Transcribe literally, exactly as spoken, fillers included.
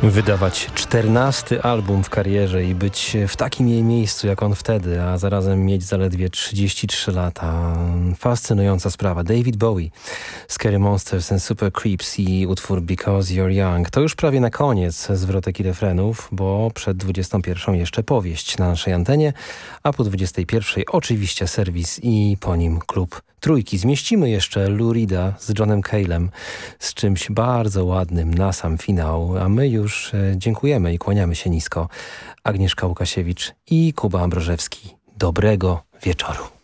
Wydawać czternasty album w karierze i być w takim jej miejscu jak on wtedy, a zarazem mieć zaledwie trzydzieści trzy lata. Fascynująca sprawa. David Bowie, Scary Monsters and Super Creeps i utwór Because You're Young. To już prawie na koniec zwrotek i refrenów, bo przed dwudziestą pierwszą jeszcze powieść na naszej antenie, a po dwudziestej pierwszej oczywiście serwis i po nim klub Trójki. Zmieścimy jeszcze Lou Reeda z Johnem Cale'em z czymś bardzo ładnym na sam finał, a my już dziękujemy i kłaniamy się nisko. Agnieszka Łukasiewicz i Kuba Ambrożewski. Dobrego wieczoru.